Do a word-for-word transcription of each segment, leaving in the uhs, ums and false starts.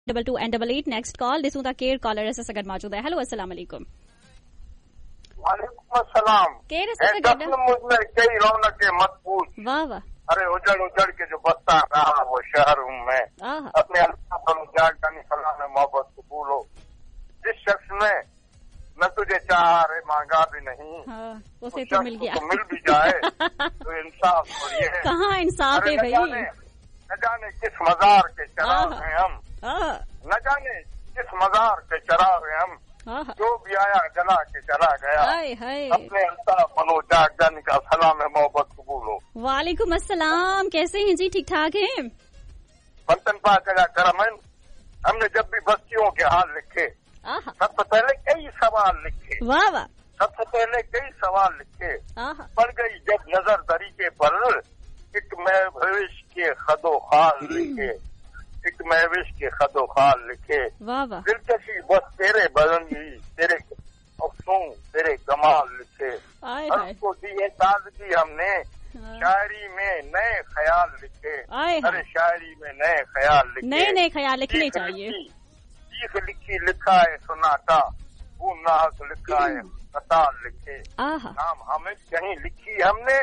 Double two and double eight next call ॾिसूं था केरु कॉलर असां सां गॾु मौजूद आहे। हेलो अस्सलाम वालेकुम। वालेकुम अस्सलाम। केरु असां सां गॾु? मुझ में कई रौनक मत पूछ। वाह वाह। अरे उजड़ उजड़ के जो बसता रहा वो शहर हूँ मैं, अपने अल्लाह पर जानी सलाम में मोहब्बत कबूल हो। जिस शख्स में मैं तुझे चाह रहे मांगा भी नहीं, हाँ, उसे तो मिल गया, तो मिल भी जाए तो इंसाफ थोड़ी है। कहाँ इंसाफ है भाई? न जाने किस मजार के चराग हैं हम, न जाने किस मजार के चराग हैं हम, जो भी आया जला के चला गया। हाय हाय। अपने अल्ताफ बनो जाग जाने का सलाम में मोहब्बत कबूल हो। वालेकुम अस्सलाम, कैसे हैं जी? ठीक ठाक हैं? बंतन पाक का करम है। हमने जब भी बस्तियों के हाल लिखे सबसे पहले कई सवाल लिखे। वाह वाह। सबसे पहले कई सवाल लिखे। पड़ गई जब नजर तरीके पर एक महविश के खदो खाल लिखे, एक महविश के खदो खाल लिखे। वाह वाह। दिलकशी बस तेरे बुलंदी, तेरे अफसों, तेरे कमाल लिखे। को दिए ताजगी हमने शायरी में नए ख्याल लिखे। अरे शायरी में नए ख्याल लिखे, नए नए ख्याल लिखने चाहिए। चीख लिखी लिखा है सुनाटा, वो नाहक लिखा है कताल लिखे। नाम हमें कहीं लिखी हमने,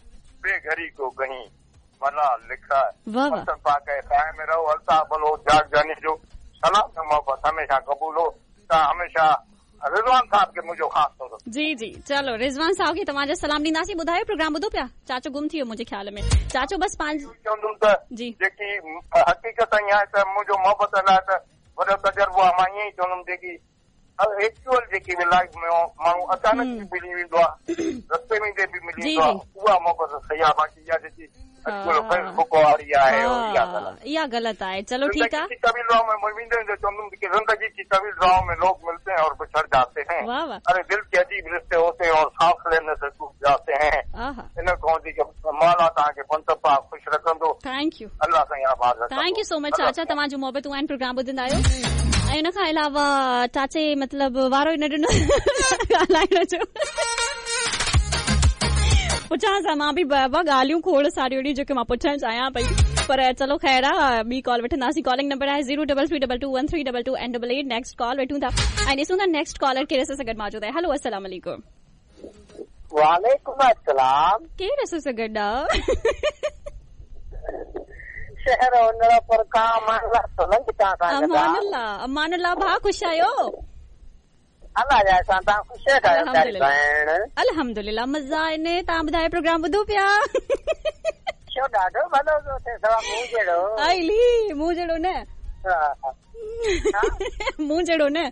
बेघरी को कहीं मलाल लिखा है। पाके कायम रहो, अल्ताह बलो जाग जाने जो सलाम में मोहब्बत हमेशा कबूल हो। हमेशा रिजवान साहब के मुझे ख़ास तौर जी जी। चलो रिजवान साहब खे तव्हांजो सलाम ॾींदासीं। ॿुधायो प्रोग्राम ॿुधो पिया? चाचो गुम थी वियो मुंहिंजे ख्याल में। चाचो बस पांच चवंदुमि त जेकी हक़ीक़त ईअं आहे त मुंहिंजो मोहब्बत लाइ त वॾो तजुर्बो आहे। मां ईअं ई चवंदुमि जेकी एक्चुअल जेकी लाइफ में माण्हू अचानक बि मिली वेंदो आहे, रस्ते में बि मिली वेंदो आहे, उहा मोहब्बत सही आहे। बाक़ी इहा जेकी फेसबुक वारी आहे इहा ग़लत आहे। चलो ठीक है। तवील राह में जिंदगी की तवील राह में लोग मिलते हैं और बिछड़ जाते हैं। अरे दिल के अजीब रिश्ते होते हैं और सांस लेने से टूट जाते हैं। इन को माला तव्हांखे पंत पा खुश रखंदो। Thank U. अल्लाह सां आभार। थैंक यू सो मच चाचा, तव्हांजो मोहबतूं आहिनि, प्रोग्राम ॿुधंदा आहियो। ऐं हिन खां अलावा चाचे मतलब वारो ई न ॾिनो ॻाल्हाइण जो। पुछां सां मां बि ॿ ॻाल्हियूं खोड़ सारियूं ॾी जेके मां पुछणु चाहियां पई, पर चलो ख़ैर आहे। ॿी कॉल वठंदासीं। कॉलिंग नंबर आहे zero double three double two one three double two and double eight next call वठूं था ऐं ॾिसूं था नेक्स्ट कॉलर केरु असां सां गॾु मौजूद आहे। हेलो अस्सलाम वालेकुम। वालेकुम अस्सलाम। केरु असां सां गॾु आहे? शहर पर का अमानुल्लाह। अमानुल्लाह भा खुश आयो? अल्हम्दुलिल्लाह मज़ा आहिनि। तव्हां ॿुधायो प्रोग्राम ॿुधो पिया? ॾाढो भलो मूं जहिड़ो। आइली मूं जहिड़ो न, मूं जहिड़ो न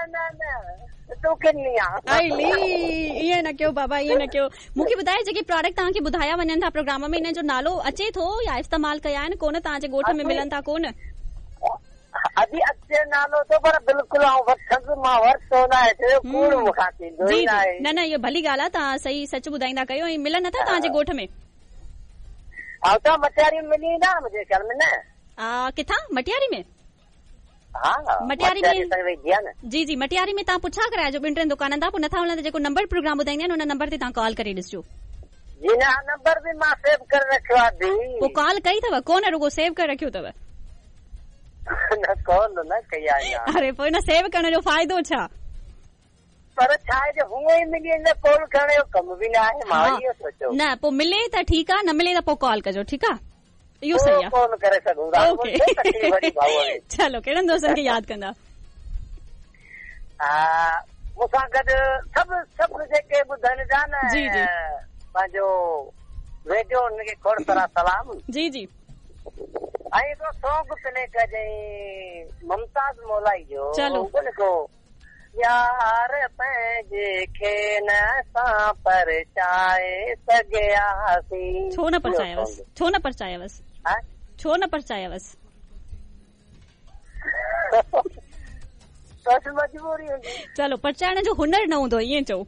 आइली। ईअं न कयो बाबा, ईअं न कयो। मूंखे ॿुधाए जेके प्रोडक्ट तव्हांखे ॿुधाया वञनि था प्रोग्राम में, इन जो नालो अचे थो या इस्तेमाल कया आहिनि कोन? तव्हांजे ॻोठ में मिलनि था कोन? अभी अचे नालो तो पर बिल्कुलु मां वरितो न आहे। न न इहो भली ॻाल्हि आहे, तव्हां सही सच ॿुधाईंदा कयो। ऐं मिलनि नथा तव्हांजे ॻोठ में? मटियारी में मिली वेंदा मुंहिंजे ख्याल में। न किथां? मटियारी में? हाँ मटियारी में जी जी। मटियारी में तव्हां पुछा कराइजो ॿिनि टिनि दुकाननि तां, पोइ नथा वञनि त जेको नंबर प्रोग्राम ॿुधाईंदा आहिनि उन नंबर ते तव्हां कॉल करे ॾिसजो। जी न नंबर बि मां सेव करे रखियो आहे। पोइ कॉल कई अथव कोन? रुगो सेव करे रखियो अथव? न कॉल न कई आहे। अरे पोइ न सेव करण जो फ़ाइदो छा? पर छा आहे जो हूअं ई मिली वेंदो, कॉल करण जो कम बि न आहे। मां इहो सोचियो न पोइ मिले त ठीकु आहे, न मिले त पोइ कॉल कजो। ठीकु आहे, इहो सही आहे। कॉल करे सघूं था। चलो कहिड़नि दोस्तनि खे यादि कंदा? मूंसां गॾु सभु सभु जेके ॿुधनि था न जी जी पंहिंजो रेडियो हुनखे खोड़ सारा सलाम। जी जी। ऐं हिकिड़ो सॉन्ग प्ले कजांइ मुमताज़ मौलाई जो। चलो लिखो यार पंहिंजे खे न असां परचाए सघियासीं। छो न परचायवसि? छो न परचायवसि? छो न परचायवसि? मजबूरी हूंदी। चलो परचाइण जो हुनर न हूंदो, ईअं चओ।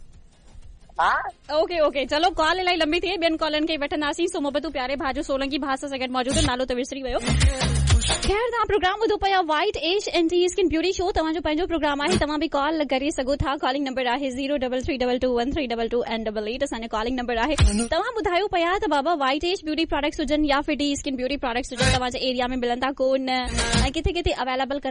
Okay okay. चलो कॉल इलाही लंबी थी, ॿियनि कॉलनि खे वठंदासीं। सो मोहबतूं प्यारे भाउ जो सोलंकी भाउ सां गॾु मौजूद। नालो त विसरी वियो। खैर तव्हां प्रोग्राम ॿुधो पिया white age anti skin beauty show तव्हांजो पंहिंजो प्रोग्राम आहे तव्हां बि कॉल करे सघो था कॉलिंग नंबर आहे zero double three double two one three double two and double eight असांजो कॉलिंग नंबर आहे तव्हां ॿुधायो पिया त बाबा वाइट एज ब्यूटी प्रोडक्ट्स हुजनि या फिर डी स्किन ब्यूटी प्रोडक्ट्स हुजनि तव्हांजे एरिया में मिलंदा कोन ऐं किथे किथे अवेलेबल